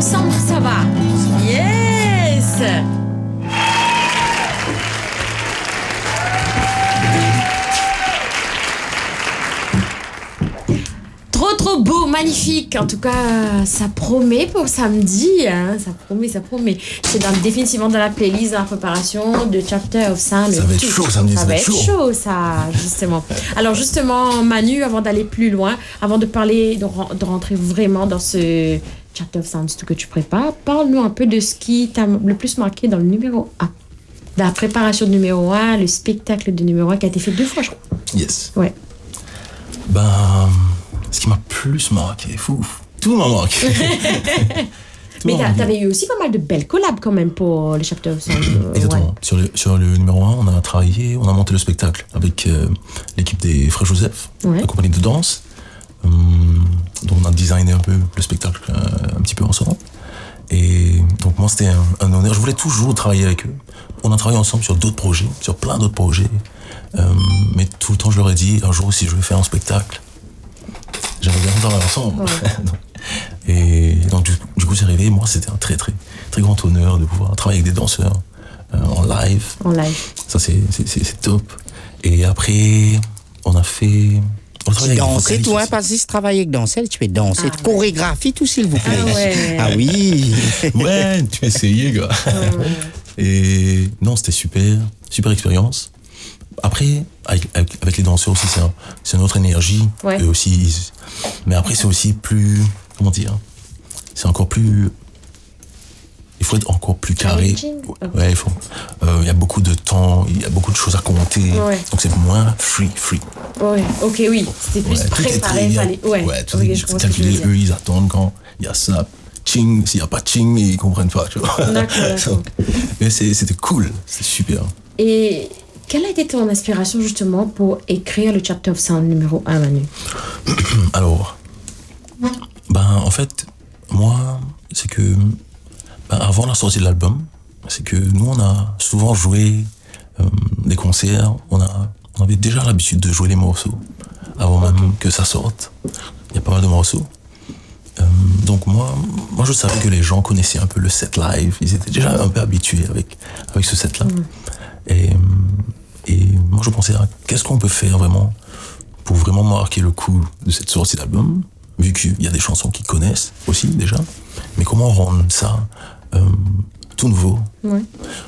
ensemble, ça va. Yes. Trop beau, magnifique. En tout cas, ça promet pour samedi. Hein. Ça promet. C'est définitivement dans la playlist, dans la préparation de Chapter of Sound. Ça va être chaud samedi. Ça va être chaud, ça, justement. Alors, justement, Manu, avant d'aller plus loin, avant de parler, de rentrer vraiment dans ce Chapter of Sound, tout que tu prépares, parle-nous un peu de ce qui t'a le plus marqué dans le numéro 1. Dans la préparation de numéro 1, le spectacle de numéro 1 qui a été fait 2 fois, je crois. Yes. Ouais. Ce qui m'a plus marqué, tout m'a marqué. Mais t'avais eu aussi pas mal de belles collabs quand même pour le Chapter of Sound. Exactement. Ouais. Sur le numéro 1, on a monté le spectacle avec l'équipe des Frères Joseph, la compagnie de danse. Donc on a designé un peu le spectacle un petit peu ensemble. Et donc moi c'était un honneur. Je voulais toujours travailler avec eux. On a travaillé ensemble sur d'autres projets, sur plein d'autres projets. Mais tout le temps je leur ai dit, un jour si je veux faire un spectacle, j'aimerais bien travailler ensemble. Ouais. Et donc du coup c'est arrivé. Moi c'était un très très très grand honneur de pouvoir travailler avec des danseurs en live. Ça c'est top. Et après on a fait... Tu danses, toi, parce que si tu travailles avec danser, tu peux danser. Chorégraphie, tout, s'il vous plaît. Ah oui. Ouais, tu peux essayer, gars. Et non, c'était super expérience. Après, avec les danseurs aussi, c'est une autre énergie. Ouais. Et aussi, mais après, c'est aussi plus, comment dire, c'est encore plus... Il faut être encore plus carré. Ouais, il y a beaucoup de temps, il y a beaucoup de choses à compter. Ouais. Donc c'est moins free. Ouais, ok, oui. C'était plus préparé. Tout est calculé. Eux, ils attendent quand il y a ça. Ching, s'il n'y a pas ching, ils ne comprennent pas. Tu vois. D'accord. Mais c'était cool, c'était super. Et quelle a été ton inspiration justement pour écrire le Chapter of Sound numéro 1, Manu? Alors, en fait, moi, c'est que avant la sortie de l'album, c'est que nous on a souvent joué des concerts, on avait déjà l'habitude de jouer les morceaux avant même que ça sorte. Il y a pas mal de morceaux. Donc moi je savais que les gens connaissaient un peu le set live, ils étaient déjà un peu habitués avec ce set là. Et moi je pensais à qu'est-ce qu'on peut faire vraiment pour vraiment marquer le coup de cette sortie d'album, vu qu'il y a des chansons qu'ils connaissent aussi déjà, mais comment rendre ça tout nouveau. Ouais.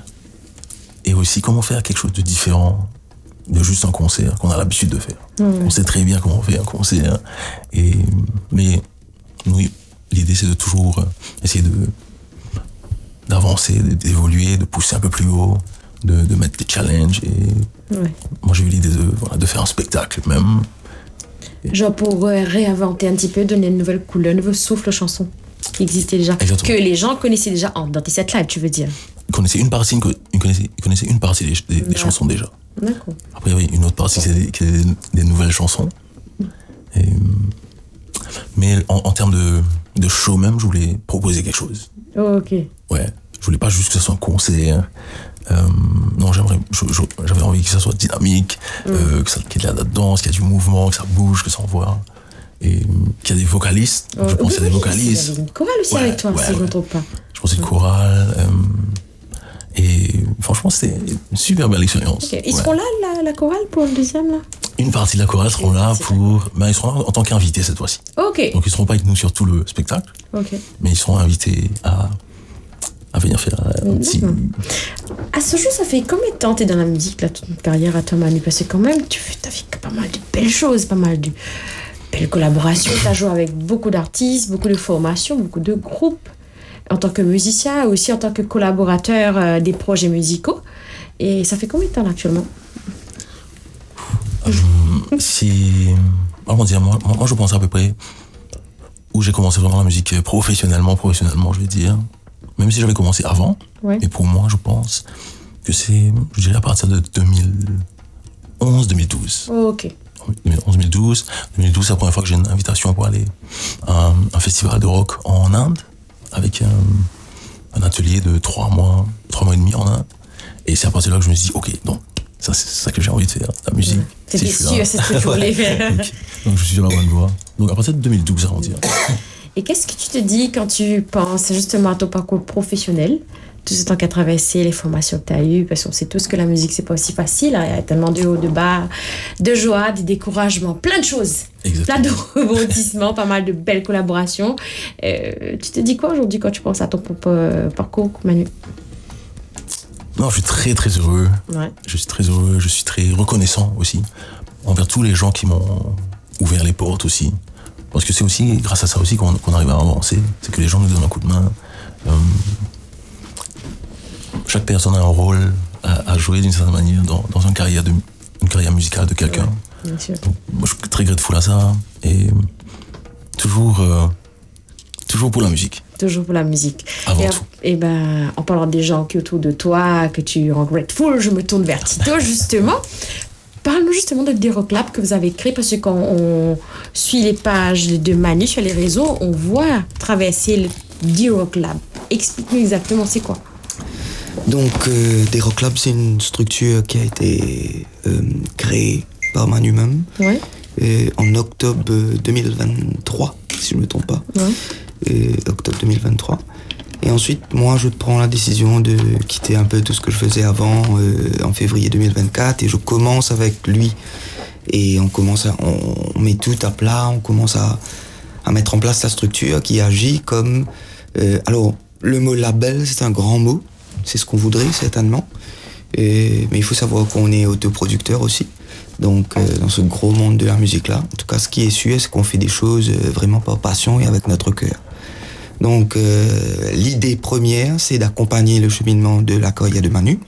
Et aussi comment faire quelque chose de différent de juste un concert qu'on a l'habitude de faire. On sait très bien comment on fait un concert, mais nous, l'idée c'est de toujours essayer d'avancer, d'évoluer, de pousser un peu plus haut, de mettre des challenges. Et moi j'ai eu l'idée de faire un spectacle même. Genre pour réinventer un petit peu, donner une nouvelle couleur, un nouveau souffle aux chansons qui existait déjà. Exactement. Que les gens connaissaient déjà dans tes sets live, tu veux dire. Ils connaissaient une partie des chansons déjà. D'accord. Après, il y avait une autre partie qui était des nouvelles chansons. Mais en termes de show même, je voulais proposer quelque chose. Oh, ok. Ouais, je voulais pas juste que ce soit un concert. Non, j'avais envie que ça soit dynamique, qu'il y ait de la danse, qu'il y ait du mouvement, que ça bouge, que ça envoie. Et qu'il y a des vocalistes. Je pensais à des vocalistes. Il y avait une chorale aussi avec toi, si je ne me trompe pas. Je pensais une chorale. Et franchement, c'était une super belle expérience. Okay. Ils seront là, la chorale, pour le deuxième, là? Une partie de la chorale seront là ils seront là en tant qu'invités cette fois-ci. Ok. Donc ils ne seront pas avec nous sur tout le spectacle. Ok. Mais ils seront invités à venir faire un petit... À ce jour, ça fait combien de temps tu es dans la musique, là, toute carrière à toi, Manu? Parce que quand même, tu as fait pas mal de belles choses, pas mal de belles collaborations. Tu as joué avec beaucoup d'artistes, beaucoup de formations, beaucoup de groupes. En tant que musicien, aussi en tant que collaborateur des projets musicaux. Et ça fait combien de temps là, actuellement? Moi, je pense à peu près où j'ai commencé vraiment la musique professionnellement, je vais dire. Même si j'avais commencé avant, mais pour moi, je pense que c'est, je dirais, à partir de 2011-2012. Oh, ok. 2011-2012. 2012, c'est la première fois que j'ai une invitation pour aller à un festival de rock en Inde, avec un atelier de 3 mois et demi en Inde. Et c'est à partir de là que je me suis dit, ok, donc, ça, c'est ça que j'ai envie de faire, la musique. C'était sûr, c'est ce que tu voulais faire. Donc, je suis sur la bonne voie. Donc, à partir de 2012, on va dire. Et qu'est-ce que tu te dis quand tu penses justement à ton parcours professionnel, tout ce temps qu'à traverser, les formations que tu as eues, parce qu'on sait tous que la musique, c'est pas aussi facile. Hein. Il y a tellement de hauts, de bas, de joie, de découragement, plein de choses. Exactement. Plein de rebondissements, pas mal de belles collaborations. Tu te dis quoi aujourd'hui quand tu penses à ton propre parcours, Manu? Non, je suis très très heureux. Ouais. Je suis très heureux, je suis très reconnaissant aussi envers tous les gens qui m'ont ouvert les portes aussi. Parce que c'est aussi grâce à ça aussi qu'on arrive à avancer. C'est que les gens nous donnent un coup de main. Chaque personne a un rôle à jouer d'une certaine manière dans une carrière musicale de quelqu'un. Ouais, bien sûr. Donc, moi, je suis très grateful à ça. Et toujours pour la musique. Toujours pour la musique. Avant tout. Et ben, en parlant des gens qui autour de toi, que tu rends grateful, je me tourne vers Tito, justement. Parle-nous justement de D-Rock que vous avez créé, parce que quand on suit les pages de Manu sur les réseaux, on voit traverser le D-Rock Lab. Explique-nous exactement c'est quoi. Donc, D-Rock Lab, c'est une structure qui a été créée par Manu même en octobre 2023, si je ne me trompe pas. Ouais. Octobre 2023. Et ensuite, moi, je prends la décision de quitter un peu tout ce que je faisais avant en février 2024 et je commence avec lui. Et on met tout à plat, on commence à mettre en place la structure qui agit comme... alors, le mot label, c'est un grand mot. C'est ce qu'on voudrait, certainement. Mais il faut savoir qu'on est autoproducteur aussi. Donc, dans ce gros monde de la musique-là. En tout cas, ce qui est sûr, c'est qu'on fait des choses vraiment par passion et avec notre cœur. Donc, l'idée première, c'est d'accompagner le cheminement de la carrière de Manu,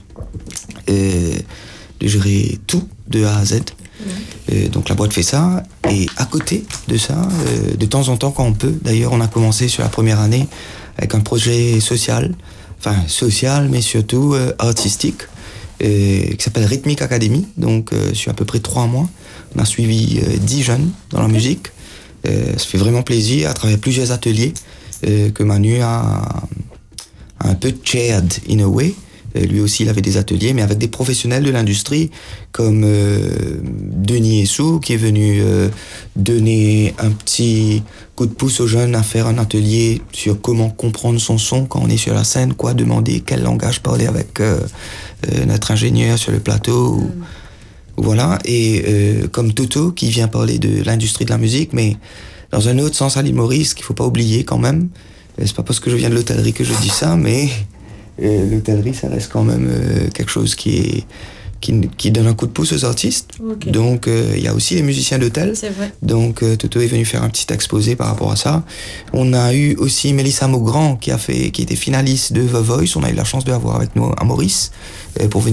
de gérer tout de A à Z. Donc, la boîte fait ça. Et à côté de ça, de temps en temps, quand on peut, d'ailleurs, on a commencé sur la première année avec un projet social, mais surtout artistique, qui s'appelle Rhythmic Academy. Donc, sur à peu près 3 mois, on a suivi 10 jeunes dans la musique. Ça fait vraiment plaisir à travers plusieurs ateliers que Manu a un peu chaired in a way. Lui aussi, il avait des ateliers, mais avec des professionnels de l'industrie comme Denis Essou, qui est venu donner un petit coup de pouce aux jeunes à faire un atelier sur comment comprendre son son quand on est sur la scène, demander quel langage parler avec notre ingénieur sur le plateau. Voilà. Et comme Toto, qui vient parler de l'industrie de la musique, mais dans un autre sens à l'île Maurice, qu'il ne faut pas oublier quand même. C'est pas parce que je viens de l'hôtellerie que je dis ça, mais l'hôtellerie, ça reste quand même quelque chose qui donne un coup de pouce aux artistes. Okay. Donc, il y a aussi les musiciens d'hôtel. C'est vrai. Donc, Toto est venu faire un petit exposé par rapport à ça. On a eu aussi Mélissa Maugrand, qui était finaliste de The Voice. On a eu la chance de l'avoir avec nous à Maurice pour venir